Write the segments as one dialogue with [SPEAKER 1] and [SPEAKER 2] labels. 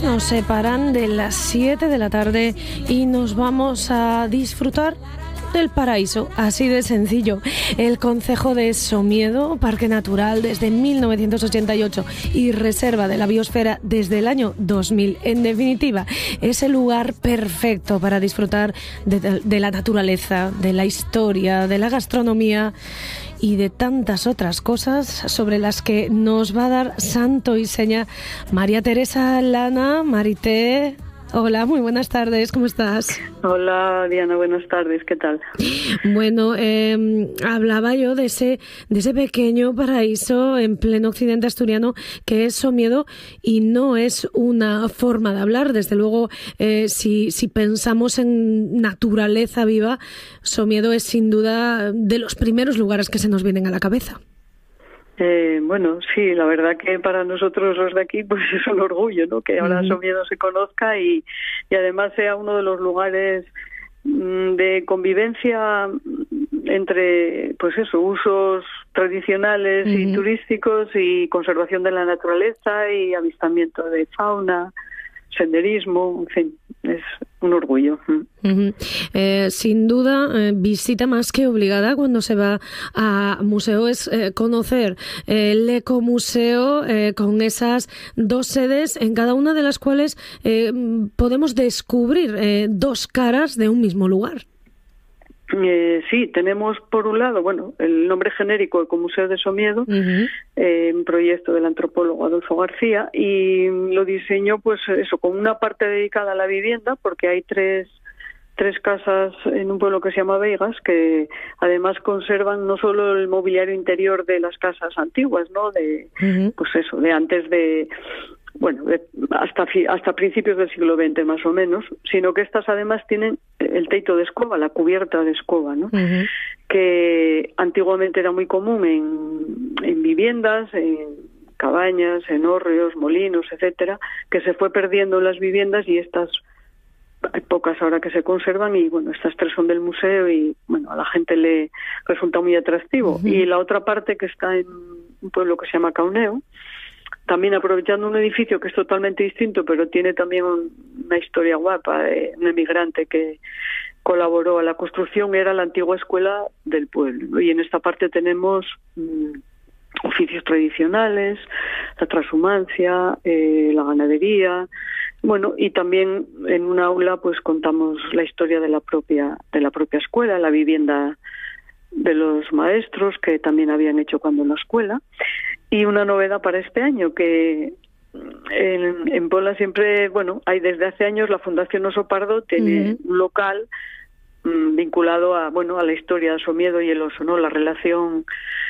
[SPEAKER 1] nos separan de las 7 de la tarde y nos vamos a disfrutar del paraíso, así de sencillo. El concejo de Somiedo, parque natural desde 1988 y reserva de la biosfera desde el año 2000. En definitiva, es el lugar perfecto para disfrutar de la naturaleza, de la historia, de la gastronomía y de tantas otras cosas sobre las que nos va a dar santo y seña María Teresa Lana. Marité, hola, muy buenas tardes, ¿cómo estás?
[SPEAKER 2] Hola Diana, buenas tardes, ¿qué tal?
[SPEAKER 1] Bueno, hablaba yo de ese pequeño paraíso en pleno occidente asturiano que es Somiedo, y no es una forma de hablar. Desde luego, si pensamos en naturaleza viva, Somiedo es sin duda de los primeros lugares que se nos vienen a la cabeza.
[SPEAKER 2] Bueno, sí, la verdad que para nosotros los de aquí pues es un orgullo, ¿no? Que ahora Somiedo se conozca y además sea uno de los lugares de convivencia entre, pues eso, usos tradicionales y turísticos y conservación de la naturaleza y avistamiento de fauna, senderismo, en fin, es un orgullo.
[SPEAKER 1] Sin duda, visita más que obligada cuando se va a museo es conocer el Ecomuseo con esas dos sedes, en cada una de las cuales podemos descubrir dos caras de un mismo lugar.
[SPEAKER 2] Sí, tenemos por un lado, bueno, el nombre genérico Ecomuseo de Somiedo, un proyecto del antropólogo Adolfo García, y lo diseñó pues eso, con una parte dedicada a la vivienda, porque hay tres casas en un pueblo que se llama Veigas, que además conservan no solo el mobiliario interior de las casas antiguas, ¿no? Pues eso, de antes de, bueno, hasta principios del siglo XX más o menos, sino que estas además tienen el teito de escoba, la cubierta de escoba, ¿no? Que antiguamente era muy común en viviendas, en cabañas, en hórreos, molinos, etcétera, que se fue perdiendo en las viviendas, y estas hay pocas ahora que se conservan, y bueno, estas tres son del museo y bueno, a la gente le resulta muy atractivo. Y la otra parte, que está en un pueblo que se llama Cauneo, también aprovechando un edificio que es totalmente distinto, pero tiene también una historia guapa de un emigrante que colaboró a la construcción, era la antigua escuela del pueblo, ¿no? Y en esta parte tenemos oficios tradicionales, la transhumancia, la ganadería, bueno, y también en un aula pues contamos la historia de la propia escuela, la vivienda de los maestros que también habían hecho cuando en la escuela. Y una novedad para este año, que en Pola siempre, bueno, hay desde hace años la Fundación Oso Pardo tiene un local vinculado a la historia de Somiedo y el oso, ¿no? La relación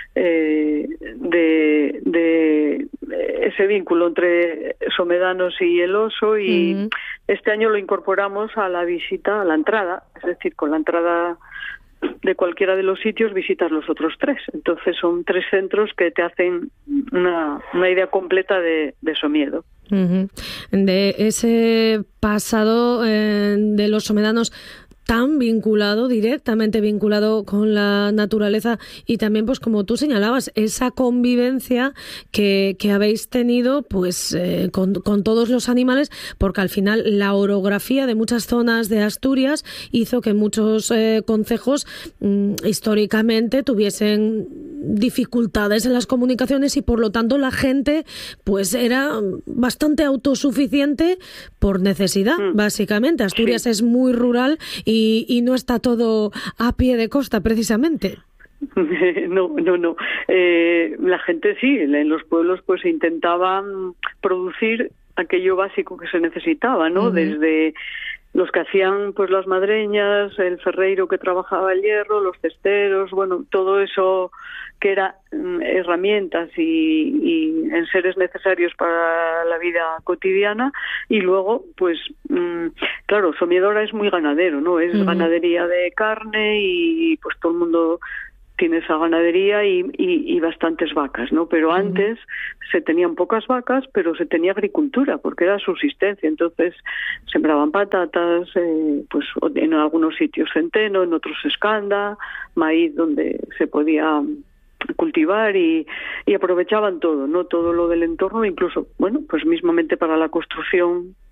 [SPEAKER 2] de ese vínculo entre somedanos y el oso, y este año lo incorporamos a la visita, a la entrada, es decir, con la entrada de cualquiera de los sitios visitas los otros tres. Entonces son tres centros que te hacen una idea completa de Somiedo.
[SPEAKER 1] De ese pasado de los somedanos tan directamente vinculado con la naturaleza, y también, pues como tú señalabas, esa convivencia que habéis tenido pues con todos los animales, porque al final la orografía de muchas zonas de Asturias hizo que muchos concejos históricamente tuviesen dificultades en las comunicaciones, y por lo tanto la gente pues era bastante autosuficiente por necesidad, básicamente. Asturias es muy rural y no está todo a pie de costa, precisamente.
[SPEAKER 2] No. La gente sí, en los pueblos pues intentaban producir aquello básico que se necesitaba, ¿no? Desde los que hacían pues las madreñas, el ferreiro que trabajaba el hierro, los cesteros, bueno, todo eso que era herramientas y enseres necesarios para la vida cotidiana. Y luego, pues, claro, Somiedo es muy ganadero, ¿no? Es ganadería de carne y pues todo el mundo tiene esa ganadería y bastantes vacas, ¿no? Pero antes se tenían pocas vacas, pero se tenía agricultura, porque era subsistencia. Entonces sembraban patatas, pues en algunos sitios centeno, en otros escanda, maíz donde se podía cultivar, y aprovechaban todo, ¿no? Todo lo del entorno, incluso, bueno, pues mismamente para la construcción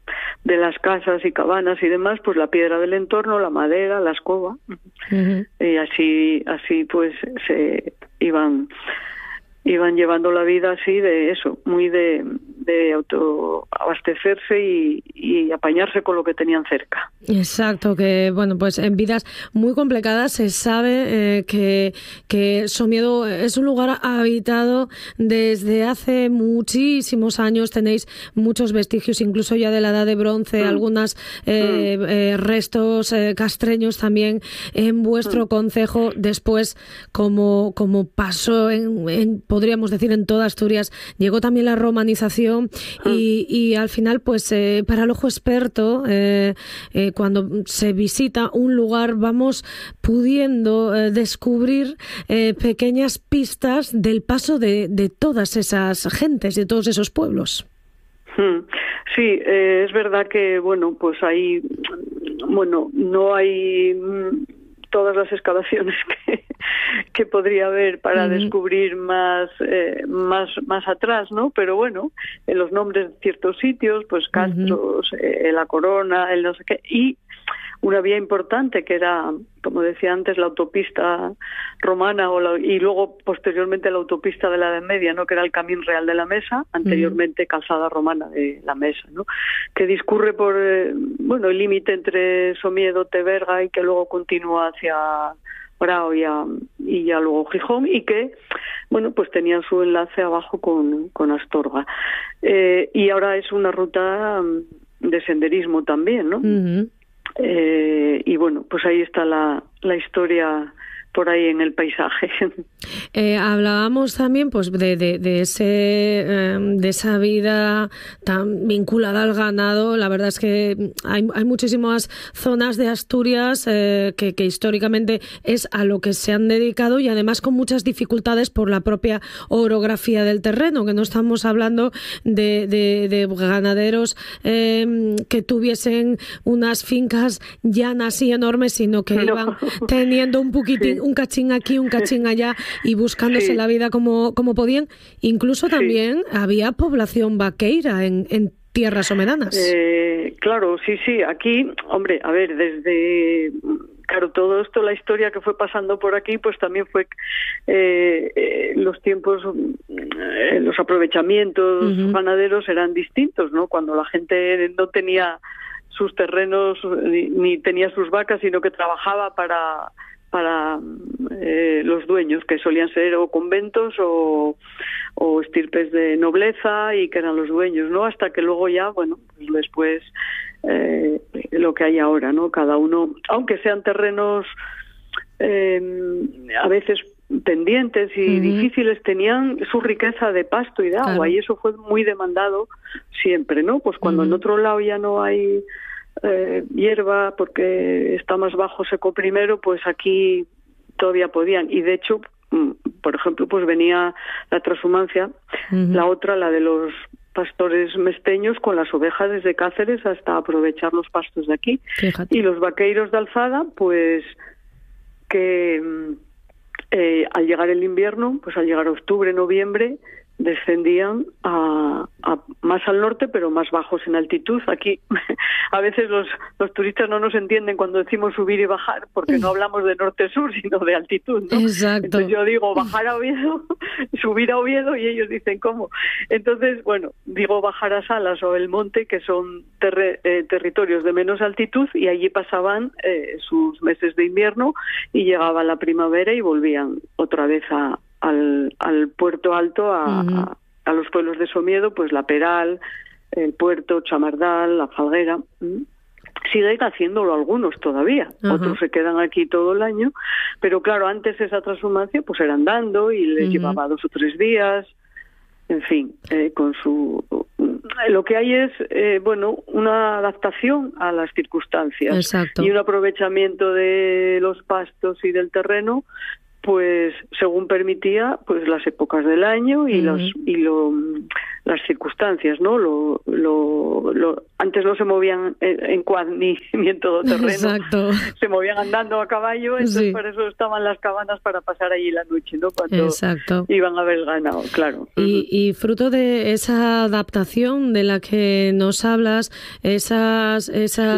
[SPEAKER 2] las casas y cabanas y demás, pues la piedra del entorno, la madera, la escoba. Y así pues se iban llevando la vida así de eso, muy de autoabastecerse y apañarse con lo que tenían cerca.
[SPEAKER 1] Exacto, que bueno, pues en vidas muy complicadas se sabe que Somiedo es un lugar habitado desde hace muchísimos años. Tenéis muchos vestigios, incluso ya de la Edad de Bronce, algunos restos castreños también en vuestro concejo. Después, como pasó podríamos decir en toda Asturias, llegó también la romanización y al final, pues para el ojo experto, cuando se visita un lugar, vamos pudiendo descubrir pequeñas pistas del paso de todas esas gentes, de todos esos pueblos.
[SPEAKER 2] Sí, es verdad que, bueno, pues ahí, bueno, no hay todas las excavaciones que podría haber para descubrir más atrás, ¿no? Pero bueno, en los nombres de ciertos sitios, pues Castros, La Corona, el no sé qué, y una vía importante que era, como decía antes, la autopista romana y luego posteriormente la autopista de la Edad Media, ¿no? Que era el Camín Real de la Mesa, anteriormente calzada romana de la Mesa, ¿no? Que discurre por el límite entre Somiedo, Teberga y que luego continúa hacia Brao y ya luego Gijón, y que bueno, pues tenían su enlace abajo con Astorga, y ahora es una ruta de senderismo también, ¿no? Y bueno, pues ahí está la historia por ahí en el paisaje.
[SPEAKER 1] Hablábamos también pues de esa vida tan vinculada al ganado. La verdad es que hay muchísimas zonas de Asturias que históricamente es a lo que se han dedicado, y además con muchas dificultades por la propia orografía del terreno, que no estamos hablando de ganaderos que tuviesen unas fincas llanas y enormes, sino que iban teniendo un poquitín, un cachín aquí, un cachín allá, y buscándose la vida como podían. Incluso también había población vaqueira en tierras somedanas.
[SPEAKER 2] Claro, sí. Aquí, hombre, a ver, claro, todo esto, la historia que fue pasando por aquí, pues también fue los tiempos, los aprovechamientos ganaderos eran distintos, ¿no? Cuando la gente no tenía sus terrenos ni tenía sus vacas, sino que trabajaba para los dueños, que solían ser o conventos o estirpes de nobleza, y que eran los dueños, ¿no? Hasta que luego ya, bueno, pues después lo que hay ahora, ¿no? Cada uno, aunque sean terrenos a veces pendientes y difíciles, tenían su riqueza de pasto y de agua, claro. Y eso fue muy demandado siempre, ¿no? Pues cuando en otro lado ya no hay hierba porque está más bajo seco primero, pues aquí todavía podían. Y de hecho, por ejemplo, pues venía la transhumancia, la otra, la de los pastores mesteños, con las ovejas desde Cáceres hasta aprovechar los pastos de aquí. Fíjate. Y los vaqueiros de alzada, pues que al llegar el invierno, pues al llegar octubre, noviembre, descendían a más al norte, pero más bajos en altitud. Aquí a veces los turistas no nos entienden cuando decimos subir y bajar, porque no hablamos de norte-sur, sino de altitud, ¿no?
[SPEAKER 1] Exacto.
[SPEAKER 2] Entonces yo digo bajar a Oviedo, subir a Oviedo, y ellos dicen ¿cómo? Entonces, bueno, digo bajar a Salas o El Monte, que son territorios de menos altitud, y allí pasaban sus meses de invierno y llegaba la primavera y volvían otra vez al Puerto Alto, a los pueblos de Somiedo, pues La Peral, el Puerto, Chamardal, La Falguera. Siguen haciéndolo algunos todavía, otros se quedan aquí todo el año, pero claro, antes esa transhumancia pues era andando y les llevaba 2 o 3 días, en fin, con su... Lo que hay es, una adaptación a las circunstancias. Exacto. Y un aprovechamiento de los pastos y del terreno, pues según permitía pues las épocas del año y las circunstancias, ¿no? Antes no se movían en quad ni en todoterreno.
[SPEAKER 1] Exacto.
[SPEAKER 2] Se movían andando a caballo, entonces por eso estaban las cabanas para pasar allí la noche, ¿no? Cuando iban a ver el ganado, claro.
[SPEAKER 1] Y fruto de esa adaptación de la que nos hablas, esas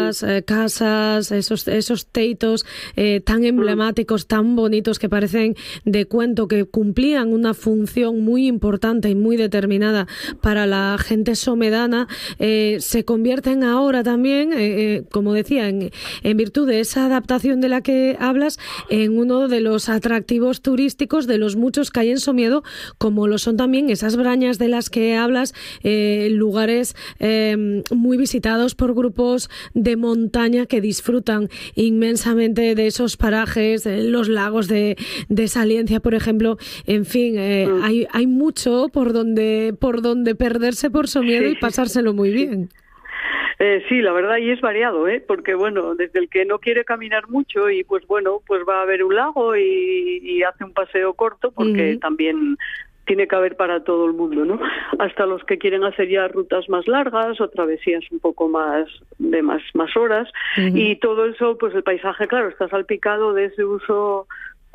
[SPEAKER 1] casas, esos teitos tan emblemáticos, tan bonitos, que parecen de cuento, que cumplían una función muy importante y muy determinada para la gente somedana, se convierten ahora también, como decía, en virtud de esa adaptación de la que hablas, en uno de los atractivos turísticos de los muchos que hay en Somiedo, como lo son también esas brañas de las que hablas, lugares muy visitados por grupos de montaña que disfrutan inmensamente de esos parajes, los lagos de Saliencia, por ejemplo. En fin, hay mucho por donde perderse por Somiedo y pasárselo muy bien.
[SPEAKER 2] Sí, la verdad, y es variado, porque bueno, desde el que no quiere caminar mucho y pues bueno, pues va a ver un lago y hace un paseo corto, porque también tiene que haber para todo el mundo, ¿no? Hasta los que quieren hacer ya rutas más largas o travesías un poco más de más horas, y todo eso, pues el paisaje, claro, está salpicado de ese uso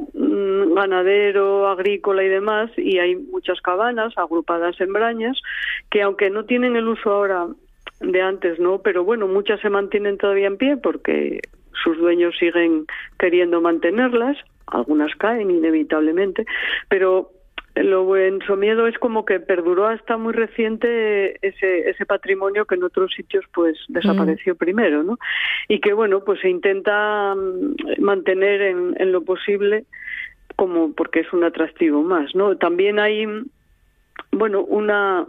[SPEAKER 2] ganadero, agrícola y demás, y hay muchas cabanas agrupadas en brañas que, aunque no tienen el uso ahora de antes, ¿no? Pero bueno, muchas se mantienen todavía en pie porque sus dueños siguen queriendo mantenerlas, algunas caen inevitablemente, pero lo en Somiedo es como que perduró hasta muy reciente ese patrimonio que en otros sitios pues desapareció primero, ¿no? Y que bueno, pues se intenta mantener en lo posible, como porque es un atractivo más, ¿no? También hay, bueno, una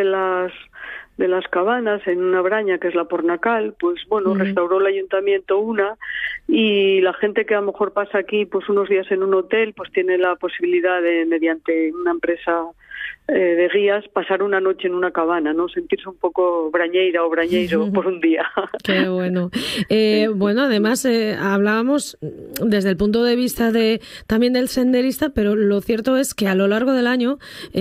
[SPEAKER 2] de las cabanas en una braña que es la Pornacal, pues bueno, restauró el ayuntamiento una, y la gente que a lo mejor pasa aquí pues unos días en un hotel, pues tiene la posibilidad de, mediante una empresa de guías, pasar una noche en una cabana, ¿no? Sentirse un poco brañeira o brañeiro por un día.
[SPEAKER 1] Qué bueno. Bueno, además hablábamos desde el punto de vista también del senderista, pero lo cierto es que a lo largo del año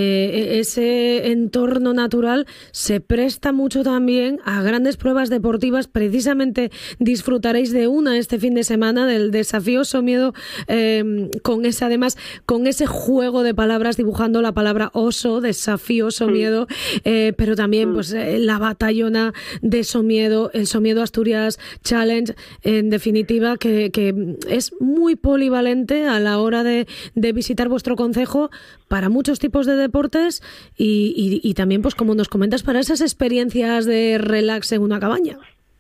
[SPEAKER 1] ese entorno natural se presta mucho también a grandes pruebas deportivas. Precisamente disfrutaréis de una este fin de semana, del desafío Somiedo, con ese juego de palabras, dibujando la palabra oso, desafío Somiedo, pero también pues la batallona de Somiedo, el Somiedo Asturias Challenge, en definitiva, que es muy polivalente a la hora de visitar vuestro concejo para muchos tipos de deportes y también, pues como nos comentas, para esas experiencias de relax en una cabaña.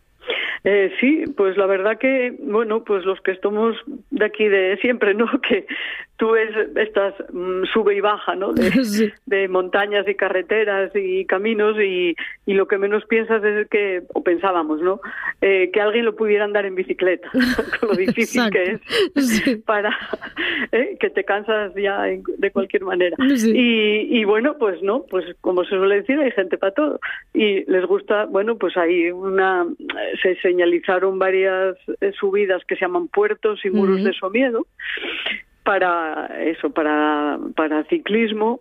[SPEAKER 2] Sí, pues la verdad que, bueno, pues los que estamos de aquí de siempre, ¿no? Que tú ves estas sube y baja, ¿no? De montañas y carreteras y caminos, y lo que menos piensas es que, o pensábamos, ¿no? Que alguien lo pudiera andar en bicicleta, con lo difícil que es para que te cansas ya de cualquier manera. Sí. Y bueno, pues no, pues como se suele decir, hay gente para todo. Y les gusta, bueno, pues hay se señalizaron varias subidas que se llaman puertos y muros de Somiedo, para eso, para ciclismo,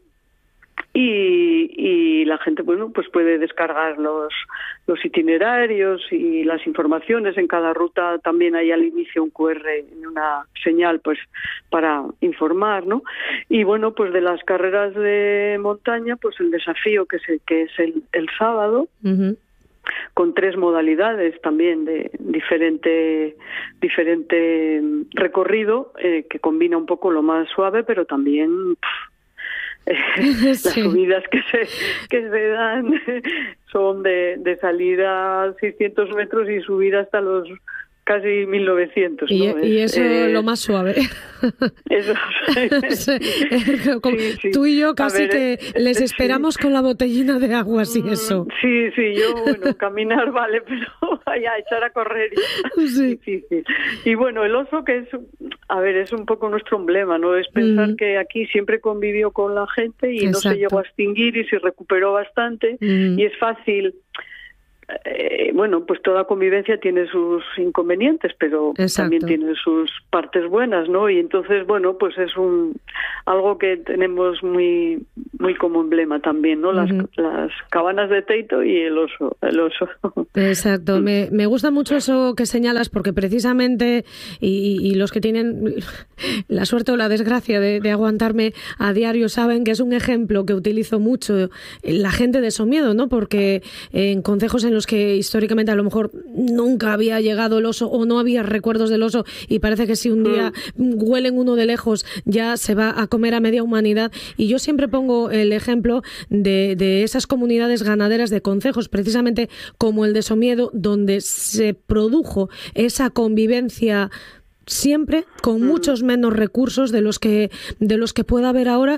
[SPEAKER 2] y la gente, bueno, pues puede descargar los itinerarios y las informaciones. En cada ruta también hay al inicio un QR en una señal, pues para informar, ¿no? Y bueno, pues de las carreras de montaña, pues el desafío que es el sábado, con 3 modalidades también de diferente recorrido, que combina un poco lo más suave, pero también las subidas que se dan son de salida a 600 metros y subir hasta los casi 1900, ¿no?
[SPEAKER 1] Y eso lo más suave.
[SPEAKER 2] Eso.
[SPEAKER 1] Tú y yo casi que les esperamos con la botellina de aguas y eso.
[SPEAKER 2] Sí, yo, bueno, caminar vale, pero vaya, echar a correr es difícil. Y bueno, el oso, que es un poco nuestro emblema, ¿no? Es pensar que aquí siempre convivió con la gente y no se llegó a extinguir y se recuperó bastante, y es fácil bueno, pues toda convivencia tiene sus inconvenientes, pero
[SPEAKER 1] Exacto.
[SPEAKER 2] también tiene sus partes buenas, ¿no? Y entonces, bueno, pues es algo que tenemos muy como emblema también, ¿no? Las cabanas de Teito y el oso.
[SPEAKER 1] Exacto. Me gusta mucho eso que señalas, porque precisamente, y los que tienen la suerte o la desgracia de aguantarme a diario saben que es un ejemplo que utilizo mucho la gente de Somiedo, ¿no? Porque en concejos en los que históricamente a lo mejor nunca había llegado el oso o no había recuerdos del oso, y parece que si un día huelen uno de lejos ya se va a comer a media humanidad. Y yo siempre pongo el ejemplo de esas comunidades ganaderas de concejos, precisamente como el de Somiedo, donde se produjo esa convivencia siempre con muchos menos recursos de los que pueda haber ahora,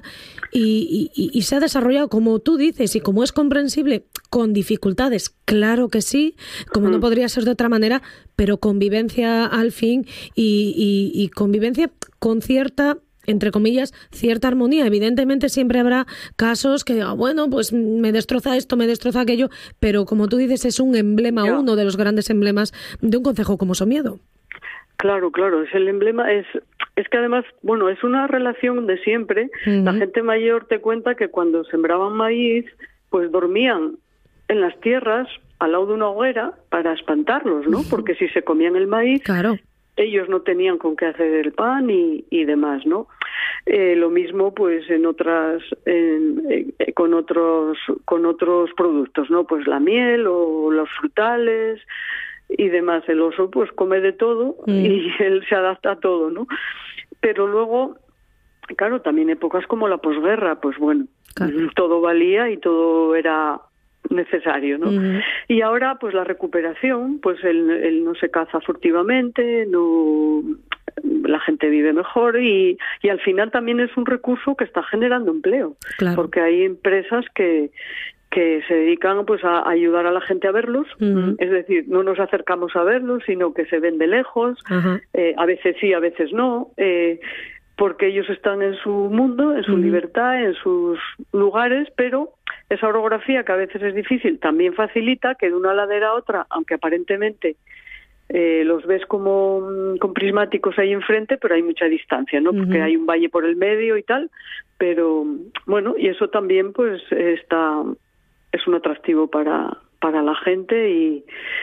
[SPEAKER 1] y se ha desarrollado, como tú dices, y como es comprensible, con dificultades, claro que sí, como no podría ser de otra manera, pero convivencia al fin, y convivencia con cierta, entre comillas, cierta armonía. Evidentemente siempre habrá casos que, bueno, pues me destroza esto, me destroza aquello, pero como tú dices, es un emblema, uno de los grandes emblemas de un concejo como Somiedo.
[SPEAKER 2] Claro, es el emblema, es que además, bueno, es una relación de siempre. La gente mayor te cuenta que cuando sembraban maíz, pues dormían en las tierras al lado de una hoguera para espantarlos, ¿no? Porque si se comían el maíz,
[SPEAKER 1] claro,
[SPEAKER 2] ellos no tenían con qué hacer el pan y demás, ¿no? Lo mismo, pues, en otras, con otros productos, ¿no? Pues la miel o los frutales y demás. El oso pues come de todo y él se adapta a todo, ¿no? Pero luego, claro, también épocas como la posguerra, pues bueno, todo valía y todo era necesario, ¿no? Y ahora pues la recuperación, pues él no se caza furtivamente, no, la gente vive mejor y al final también es un recurso que está generando empleo, porque hay empresas que se dedican pues a ayudar a la gente a verlos, es decir, no nos acercamos a verlos, sino que se ven de lejos, a veces sí, a veces no, porque ellos están en su mundo, en su libertad, en sus lugares, pero esa orografía, que a veces es difícil, también facilita que de una ladera a otra, aunque aparentemente los ves como con prismáticos ahí enfrente, pero hay mucha distancia, ¿no? Porque hay un valle por el medio y tal, pero bueno, y eso también pues es un atractivo para la gente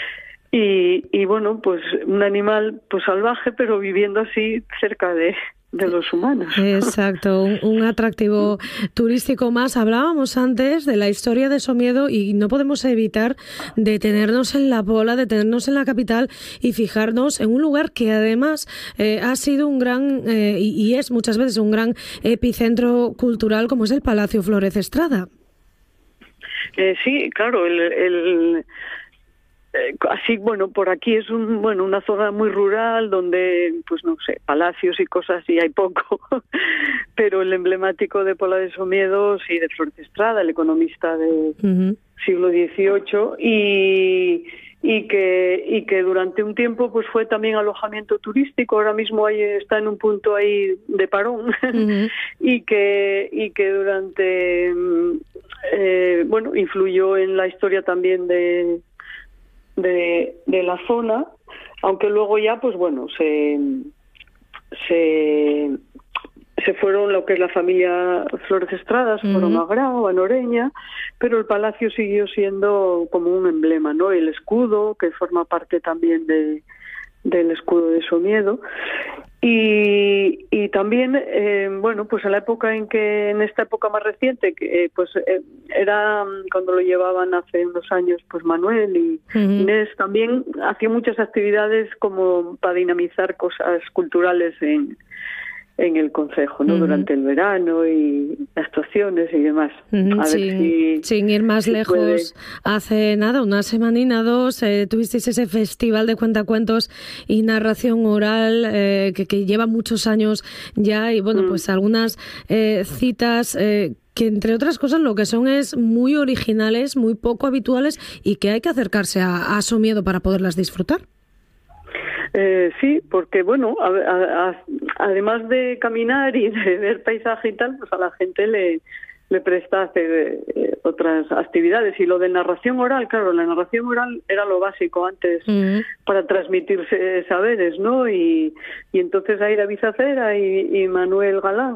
[SPEAKER 2] y bueno, pues un animal pues salvaje, pero viviendo así cerca de los humanos.
[SPEAKER 1] Exacto, un atractivo turístico más. Hablábamos antes de la historia de Somiedo y no podemos evitar detenernos en la Pola, detenernos en la capital y fijarnos en un lugar que además ha sido un gran, y es muchas veces un gran epicentro cultural, como es el Palacio Flórez Estrada.
[SPEAKER 2] Sí, claro, así, bueno, por aquí es una zona muy rural donde, pues no sé, palacios y cosas y hay poco, pero el emblemático de Pola de Somiedo, sí, de Flórez Estrada, el economista del siglo XVIII, y que durante un tiempo pues fue también alojamiento turístico. Ahora mismo está en un punto ahí de parón y que durante influyó en la historia también de la zona, aunque luego ya pues bueno se fueron lo que es la familia Flórez Estrada, se fueron a Grao, a Noreña, pero el palacio siguió siendo como un emblema, ¿no? El escudo, que forma parte también del escudo de Somiedo, y también pues en esta época más reciente, que era cuando lo llevaban hace unos años pues Manuel y Inés, también hacía muchas actividades como para dinamizar cosas culturales en el concejo, ¿no? Durante el verano y las actuaciones y demás.
[SPEAKER 1] Sin ir más lejos, hace nada, una semanina, 2, tuvisteis ese festival de cuentacuentos y narración oral que lleva muchos años ya, y bueno, pues algunas citas que entre otras cosas lo que son es muy originales, muy poco habituales y que hay que acercarse a Somiedo para poderlas disfrutar.
[SPEAKER 2] Sí, porque bueno, además de caminar y de ver paisaje y tal, pues a la gente le le presta hacer otras actividades. Y lo de narración oral, claro, la narración oral era lo básico antes para transmitirse saberes, ¿no? Y entonces ahí David Acera y Manuel Galán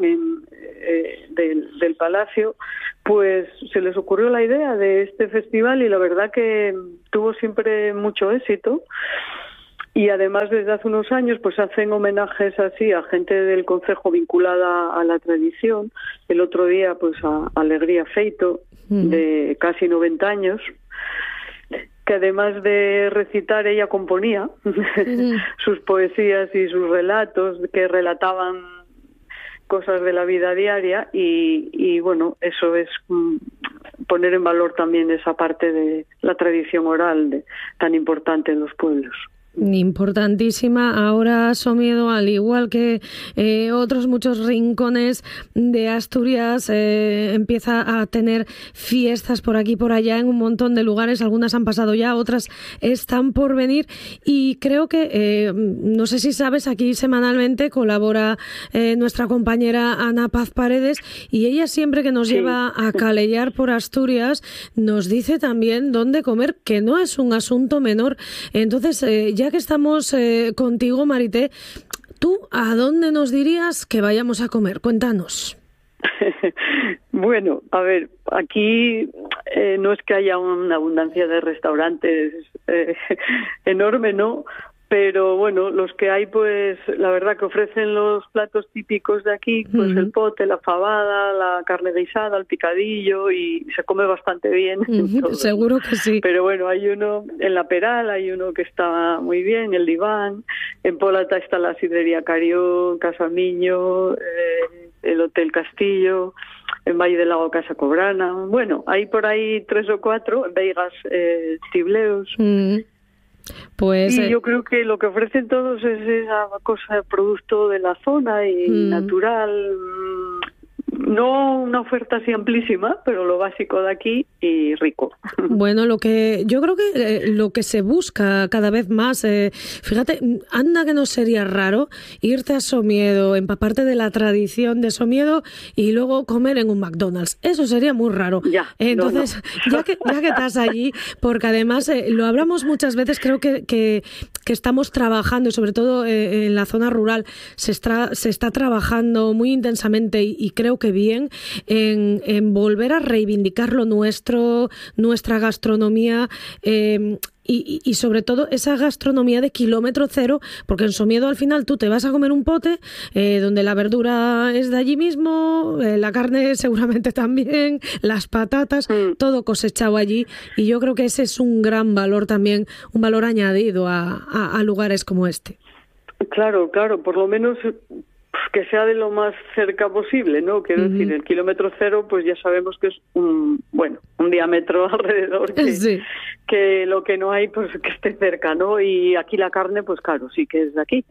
[SPEAKER 2] del Palacio, pues se les ocurrió la idea de este festival y la verdad que tuvo siempre mucho éxito. Y además desde hace unos años pues hacen homenajes así a gente del concejo vinculada a la tradición. El otro día pues a Alegría Feito, de casi 90 años, que además de recitar ella componía sus poesías y sus relatos que relataban cosas de la vida diaria y bueno, eso es poner en valor también esa parte de la tradición oral tan importante en los pueblos.
[SPEAKER 1] Importantísima. Ahora Somiedo, al igual que otros muchos rincones de Asturias, empieza a tener fiestas por aquí y por allá en un montón de lugares. Algunas han pasado ya, otras están por venir y creo que, no sé si sabes, aquí semanalmente colabora nuestra compañera Ana Paz Paredes y ella siempre que nos lleva a calellar por Asturias nos dice también dónde comer, que no es un asunto menor. Entonces, ya que estamos contigo, Marité, ¿tú a dónde nos dirías que vayamos a comer? Cuéntanos.
[SPEAKER 2] Bueno, a ver, aquí no es que haya una abundancia de restaurantes enorme, ¿no? Pero bueno, los que hay, pues la verdad que ofrecen los platos típicos de aquí, pues el pote, la fabada, la carne guisada, el picadillo, y se come bastante bien.
[SPEAKER 1] Seguro que sí.
[SPEAKER 2] Pero bueno, hay uno en La Peral, hay uno que está muy bien, el Diván, en Polata está la Sidrería Carión, Casa Miño, el Hotel Castillo, en Valle del Lago Casa Cobrana. Bueno, hay por ahí 3 o 4, en Veigas, Tibleus.
[SPEAKER 1] Pues,
[SPEAKER 2] y yo creo que lo que ofrecen todos es esa cosa, producto de la zona y natural, no una oferta así amplísima, pero lo básico de aquí y rico.
[SPEAKER 1] Bueno, yo creo que lo que se busca cada vez más, fíjate, anda que no sería raro irte a Somiedo, empaparte de la tradición de Somiedo y luego comer en un McDonald's. Eso sería muy raro. Entonces, no. Ya que estás allí, porque además lo hablamos muchas veces, creo que estamos trabajando, y sobre todo en la zona rural, se está trabajando muy intensamente y creo que bien en volver a reivindicar lo nuestro, nuestra gastronomía y sobre todo esa gastronomía de kilómetro cero, porque en Somiedo al final tú te vas a comer un pote donde la verdura es de allí mismo, la carne seguramente también, las patatas, todo cosechado allí, y yo creo que ese es un gran valor también, un valor añadido a lugares como este.
[SPEAKER 2] Claro, por lo menos que sea de lo más cerca posible, ¿no? Quiero decir, el kilómetro cero, pues ya sabemos que es un diámetro alrededor, que lo que no hay, pues que esté cerca, ¿no? Y aquí la carne, pues claro, sí que es de aquí,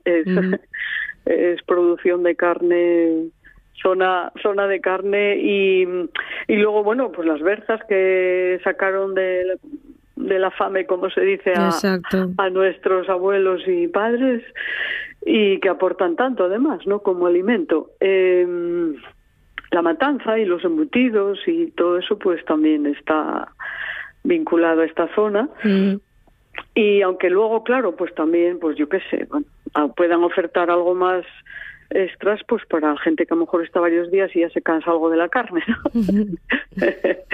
[SPEAKER 2] es producción de carne, zona de carne y luego, bueno, pues las berzas que sacaron de la fame, como se dice, a nuestros abuelos y padres, y que aportan tanto además, ¿no?, como alimento. La matanza y los embutidos y todo eso pues también está vinculado a esta zona. Y aunque luego, claro, pues también, pues yo qué sé, bueno, puedan ofertar algo más extras, pues para gente que a lo mejor está varios días y ya se cansa algo de la carne, ¿no?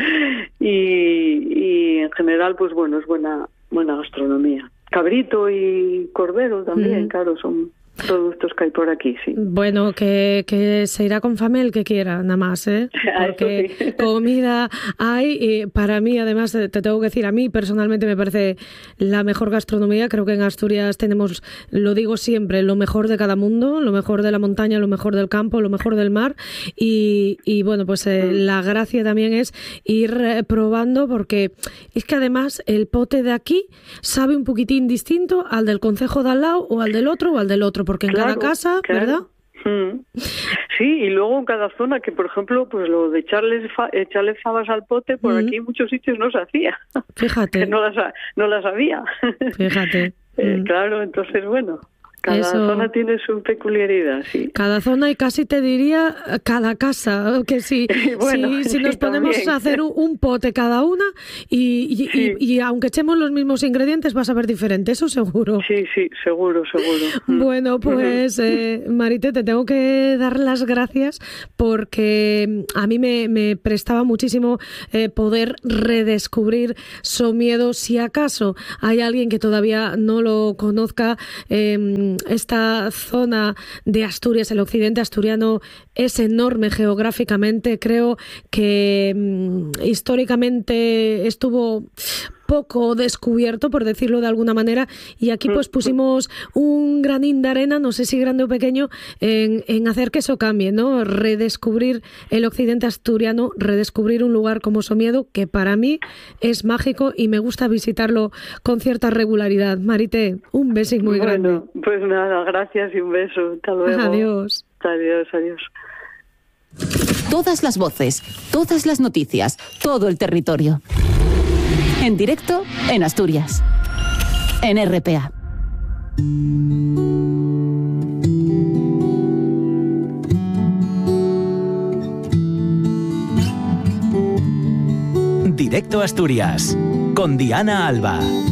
[SPEAKER 2] y en general, pues bueno, es buena gastronomía. Cabrito y cordero también, claro, son productos que hay por aquí, sí.
[SPEAKER 1] Bueno, que se irá con fame el que quiera, nada más, porque sí. Comida hay, para mí, además, te tengo que decir, a mí personalmente me parece la mejor gastronomía. Creo que en Asturias tenemos, lo digo siempre, lo mejor de cada mundo, lo mejor de la montaña, lo mejor del campo, lo mejor del mar, y bueno, pues la gracia también es ir probando, porque es que además el pote de aquí sabe un poquitín distinto al del concejo de al lado o al del otro, porque en cada casa, ¿verdad?
[SPEAKER 2] Sí, y luego en cada zona, que por ejemplo, pues lo de echarle fabas al pote, por aquí en muchos sitios no se hacía.
[SPEAKER 1] Fíjate.
[SPEAKER 2] Que no las había.
[SPEAKER 1] Fíjate.
[SPEAKER 2] Claro, entonces bueno, Cada zona tiene su peculiaridad, sí.
[SPEAKER 1] Cada zona y casi te diría cada casa, que si nos ponemos a hacer un pote cada una y aunque echemos los mismos ingredientes va a saber diferente, eso seguro.
[SPEAKER 2] Sí, seguro.
[SPEAKER 1] Bueno, pues Maite, te tengo que dar las gracias porque a mí me prestaba muchísimo poder redescubrir Somiedo. Si acaso hay alguien que todavía no lo conozca, esta zona de Asturias, el occidente asturiano, es enorme geográficamente. Creo que históricamente estuvo poco descubierto, por decirlo de alguna manera, y aquí pues pusimos un granín de arena, no sé si grande o pequeño, en hacer que eso cambie, ¿no? Redescubrir el occidente asturiano, redescubrir un lugar como Somiedo, que para mí es mágico y me gusta visitarlo con cierta regularidad. Marité, un beso muy grande.
[SPEAKER 2] Bueno, pues nada, gracias y un beso. Hasta luego.
[SPEAKER 1] Adiós.
[SPEAKER 2] Adiós.
[SPEAKER 3] Todas las voces, todas las noticias, todo el territorio. En directo, en Asturias. En RPA.
[SPEAKER 4] Directo Asturias, con Diana Alba.